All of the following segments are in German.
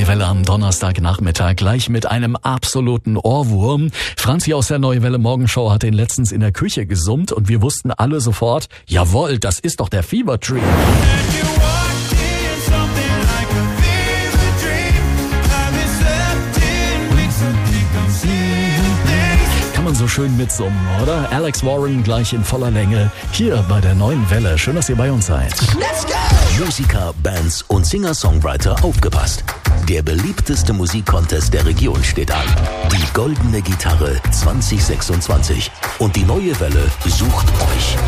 Neue Welle am Donnerstagnachmittag, gleich mit einem absoluten Ohrwurm. Franzi aus der Neue Welle Morgenshow hat den letztens in der Küche gesummt und wir wussten alle sofort, jawohl, das ist doch der Fever Dream. Kann man so schön mitsummen, oder? Alex Warren gleich in voller Länge hier bei der Neuen Welle. Schön, dass ihr bei uns seid. Let's go! Musiker, Bands und Singer-Songwriter, aufgepasst. Der beliebteste Musikcontest der Region steht an. Die Goldene Gitarre 2026. Und die Neue Welle sucht euch.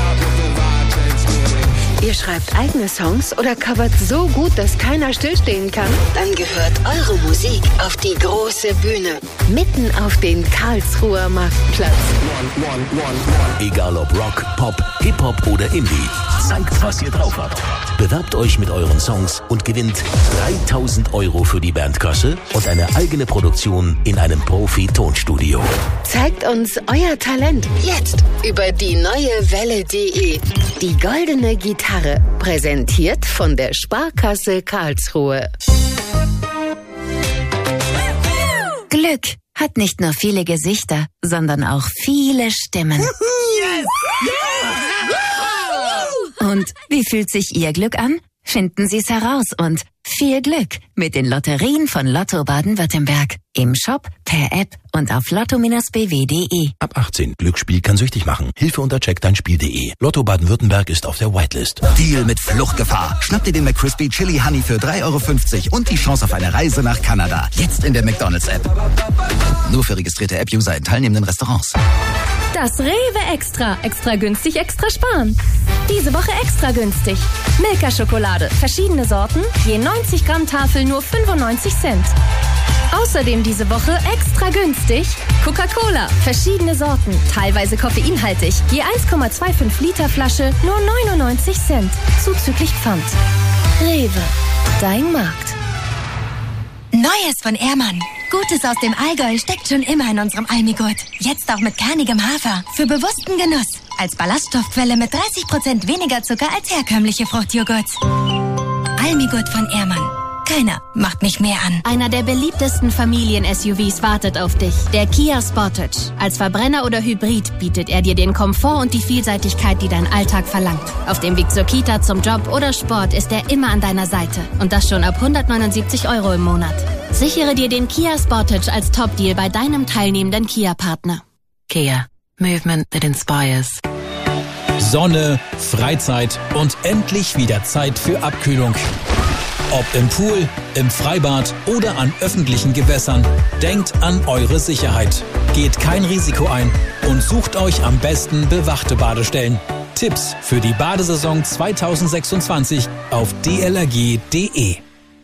Ihr schreibt eigene Songs oder covert so gut, dass keiner stillstehen kann? Dann gehört eure Musik auf die große Bühne. Mitten auf den Karlsruher Marktplatz. Egal ob Rock, Pop, Hip-Hop oder Indie. Zeigt, was ihr drauf habt. Bewerbt euch mit euren Songs und gewinnt 3.000 € für die Bandkasse und eine eigene Produktion in einem Profi-Tonstudio. Zeigt uns euer Talent jetzt über die neuewelle.de. Die Goldene Gitarre, präsentiert von der Sparkasse Karlsruhe. Glück hat nicht nur viele Gesichter, sondern auch viele Stimmen. Yes! Und wie fühlt sich Ihr Glück an? Finden Sie es heraus und viel Glück mit den Lotterien von Lotto Baden-Württemberg. Im Shop, per App und auf lotto-bw.de. Ab 18. Glücksspiel kann süchtig machen. Hilfe unter checkdeinspiel.de. Lotto Baden-Württemberg ist auf der Whitelist. Deal mit Fluchtgefahr. Schnapp dir den McCrispy Chili Honey für 3,50 € und die Chance auf eine Reise nach Kanada. Jetzt in der McDonald's-App. Nur für registrierte App-User in teilnehmenden Restaurants. Das Rewe Extra. Extra günstig, extra sparen. Diese Woche extra günstig. Milka-Schokolade. Verschiedene Sorten. Je 90 Gramm Tafel nur 95 Cent. Außerdem diese Woche extra günstig. Coca-Cola. Verschiedene Sorten. Teilweise koffeinhaltig. Je 1,25 Liter Flasche nur 99 Cent. Zuzüglich Pfand. Rewe. Dein Markt. Neues von Ehrmann. Gutes aus dem Allgäu steckt schon immer in unserem Almigurt. Jetzt auch mit kernigem Hafer. Für bewussten Genuss. Als Ballaststoffquelle mit 30% weniger Zucker als herkömmliche Fruchtjoghurts. Almigurt von Ehrmann. Keiner macht mich mehr an. Einer der beliebtesten Familien-SUVs wartet auf dich. Der Kia Sportage. Als Verbrenner oder Hybrid bietet er dir den Komfort und die Vielseitigkeit, die dein Alltag verlangt. Auf dem Weg zur Kita, zum Job oder Sport ist er immer an deiner Seite. Und das schon ab 179 € im Monat. Sichere dir den Kia Sportage als Top-Deal bei deinem teilnehmenden Kia-Partner. Kia. Movement that inspires. Sonne, Freizeit und endlich wieder Zeit für Abkühlung. Ob im Pool, im Freibad oder an öffentlichen Gewässern, denkt an eure Sicherheit. Geht kein Risiko ein und sucht euch am besten bewachte Badestellen. Tipps für die Badesaison 2026 auf dlrg.de.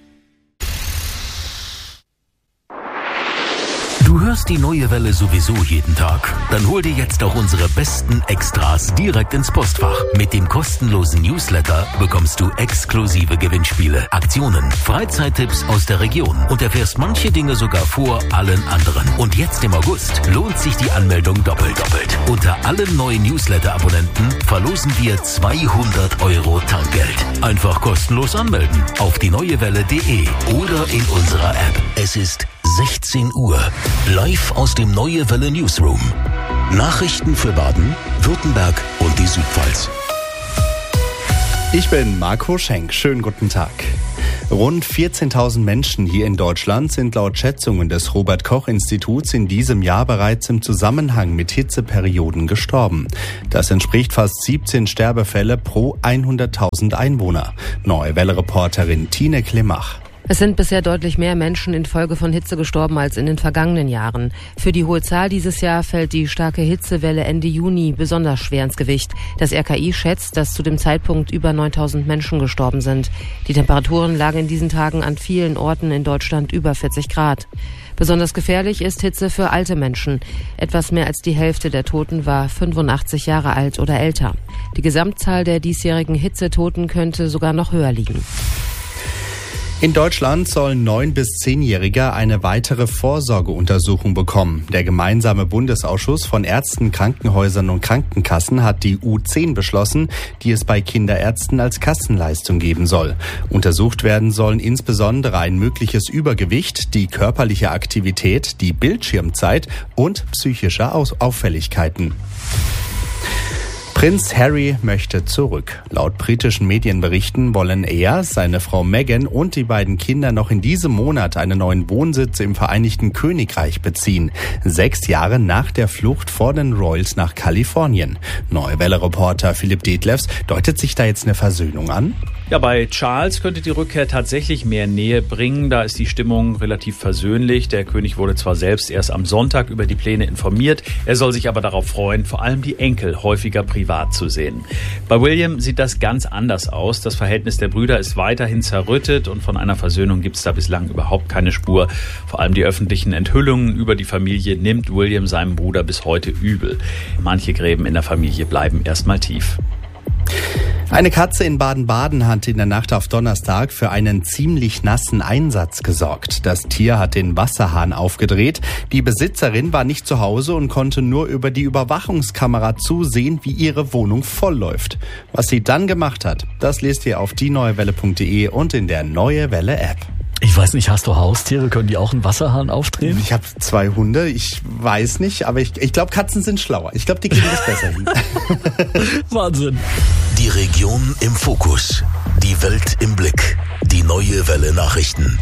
Du hörst die Neue Welle sowieso jeden Tag. Dann hol dir jetzt auch unsere besten Extras direkt ins Postfach. Mit dem kostenlosen Newsletter bekommst du exklusive Gewinnspiele, Aktionen, Freizeittipps aus der Region und erfährst manche Dinge sogar vor allen anderen. Und jetzt im August lohnt sich die Anmeldung doppelt. Unter allen neuen Newsletter-Abonnenten verlosen wir 200 € Tankgeld. Einfach kostenlos anmelden auf dieneuewelle.de oder in unserer App. Es ist 16 Uhr. Live aus dem Neue Welle Newsroom. Nachrichten für Baden, Württemberg und die Südpfalz. Ich bin Marco Schenk. Schönen guten Tag. Rund 14.000 Menschen hier in Deutschland sind laut Schätzungen des Robert-Koch-Instituts in diesem Jahr bereits im Zusammenhang mit Hitzeperioden gestorben. Das entspricht fast 17 Sterbefälle pro 100.000 Einwohner. Neue Welle-Reporterin Tine Klemach. Es sind bisher deutlich mehr Menschen infolge von Hitze gestorben als in den vergangenen Jahren. Für die hohe Zahl dieses Jahr fällt die starke Hitzewelle Ende Juni besonders schwer ins Gewicht. Das RKI schätzt, dass zu dem Zeitpunkt über 9.000 Menschen gestorben sind. Die Temperaturen lagen in diesen Tagen an vielen Orten in Deutschland über 40 Grad. Besonders gefährlich ist Hitze für alte Menschen. Etwas mehr als die Hälfte der Toten war 85 Jahre alt oder älter. Die Gesamtzahl der diesjährigen Hitzetoten könnte sogar noch höher liegen. In Deutschland sollen 9- bis 10-Jährige eine weitere Vorsorgeuntersuchung bekommen. Der gemeinsame Bundesausschuss von Ärzten, Krankenhäusern und Krankenkassen hat die U10 beschlossen, die es bei Kinderärzten als Kassenleistung geben soll. Untersucht werden sollen insbesondere ein mögliches Übergewicht, die körperliche Aktivität, die Bildschirmzeit und psychische Auffälligkeiten. Prinz Harry möchte zurück. Laut britischen Medienberichten wollen er, seine Frau Meghan und die beiden Kinder noch in diesem Monat einen neuen Wohnsitz im Vereinigten Königreich beziehen. 6 Jahre nach der Flucht vor den Royals nach Kalifornien. Neue Welle-Reporter Philipp Detlefs, deutet sich da jetzt eine Versöhnung an? Ja, bei Charles könnte die Rückkehr tatsächlich mehr Nähe bringen. Da ist die Stimmung relativ versöhnlich. Der König wurde zwar selbst erst am Sonntag über die Pläne informiert, er soll sich aber darauf freuen, vor allem die Enkel häufiger privat zu sehen. Bei William sieht das ganz anders aus. Das Verhältnis der Brüder ist weiterhin zerrüttet und von einer Versöhnung gibt es da bislang überhaupt keine Spur. Vor allem die öffentlichen Enthüllungen über die Familie nimmt William seinem Bruder bis heute übel. Manche Gräben in der Familie bleiben erstmal tief. Eine Katze in Baden-Baden hat in der Nacht auf Donnerstag für einen ziemlich nassen Einsatz gesorgt. Das Tier hat den Wasserhahn aufgedreht. Die Besitzerin war nicht zu Hause und konnte nur über die Überwachungskamera zusehen, wie ihre Wohnung vollläuft. Was sie dann gemacht hat, das lest ihr auf dieneuewelle.de und in der Neue Welle App. Ich weiß nicht, hast du Haustiere? Können die auch einen Wasserhahn aufdrehen? Ich habe 2 Hunde, ich weiß nicht, aber ich glaube, Katzen sind schlauer. Ich glaube, die kriegen das besser hin. Wahnsinn. Die Region im Fokus, die Welt im Blick, die Neue Welle Nachrichten.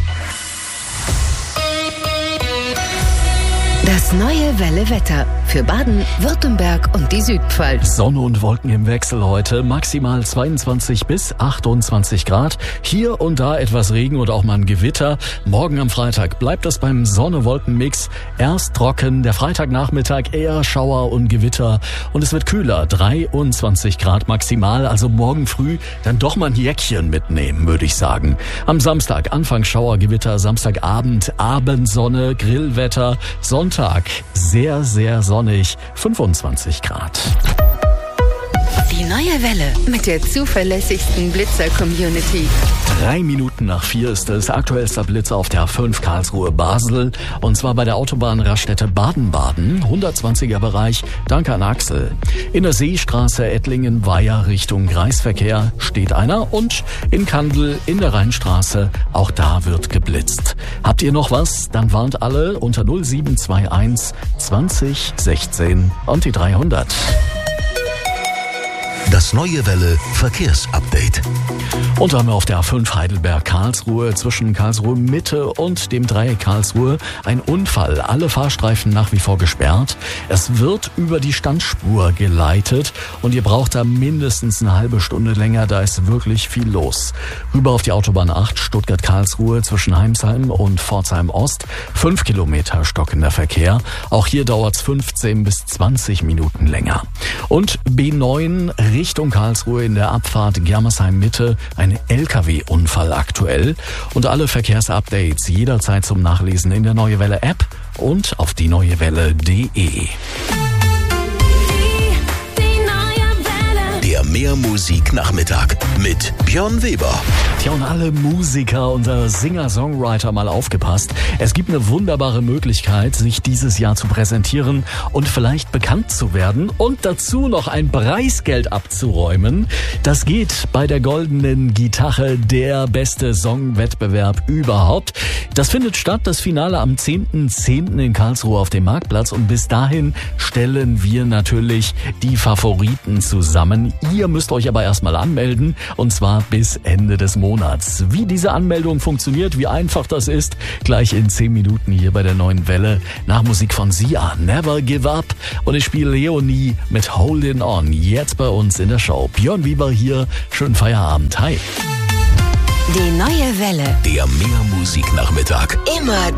Das Neue Welle Wetter für Baden, Württemberg und die Südpfalz. Sonne und Wolken im Wechsel heute, maximal 22 bis 28 Grad. Hier und da etwas Regen oder auch mal ein Gewitter. Morgen am Freitag bleibt es beim Sonne-Wolken-Mix. Erst trocken, der Freitagnachmittag eher Schauer und Gewitter. Und es wird kühler, 23 Grad maximal. Also morgen früh dann doch mal ein Jäckchen mitnehmen, würde ich sagen. Am Samstag Anfang Schauer, Gewitter, Samstagabend Abendsonne, Grillwetter, Sonntag sehr, sehr sonnig, 25 Grad. Die Neue Welle mit der zuverlässigsten Blitzer-Community. 3 Minuten nach 4 ist es. Aktuellster Blitzer auf der A5 Karlsruhe-Basel. Und zwar bei der Autobahn Raststätte Baden-Baden. 120er Bereich, danke an Axel. In der Seestraße Ettlingen-Weiher Richtung Kreisverkehr steht einer. Und in Kandel in der Rheinstraße, auch da wird geblitzt. Habt ihr noch was? Dann warnt alle unter 0721 20 16 und die 300. Das Neue Welle Verkehrsupdate. Und da haben wir auf der A5 Heidelberg-Karlsruhe zwischen Karlsruhe Mitte und dem Dreieck Karlsruhe ein Unfall. Alle Fahrstreifen nach wie vor gesperrt. Es wird über die Standspur geleitet und ihr braucht da mindestens eine halbe Stunde länger. Da ist wirklich viel los. Rüber auf die Autobahn 8 Stuttgart-Karlsruhe zwischen Heimsheim und Pforzheim Ost. 5 Kilometer stockender Verkehr. Auch hier dauert es 15 bis 20 Minuten länger. Und B9 Richtung Karlsruhe in der Abfahrt Germersheim Mitte ein LKW-Unfall aktuell und alle Verkehrsupdates jederzeit zum Nachlesen in der Neue Welle App und auf dieneuewelle.de. Der Mehrmusik-Nachmittag mit Björn Weber. Tja, und alle Musiker und Singer-Songwriter mal aufgepasst. Es gibt eine wunderbare Möglichkeit, sich dieses Jahr zu präsentieren und vielleicht bekannt zu werden und dazu noch ein Preisgeld abzuräumen. Das geht bei der Goldenen Gitarre, der beste Songwettbewerb überhaupt. Das findet statt, das Finale am 10.10. in Karlsruhe auf dem Marktplatz und bis dahin stellen wir natürlich die Favoriten zusammen. Ihr müsst euch aber erstmal anmelden und zwar bis Ende des Monats. Wie diese Anmeldung funktioniert, wie einfach das ist, gleich in 10 Minuten hier bei der Neuen Welle. Nach Musik von Sia, Never Give Up und ich spiele Leonie mit Holding On. Jetzt bei uns in der Show. Björn Weber hier, schönen Feierabend. Hi. Die Neue Welle. Der Mehrmusik-Nachmittag. Immer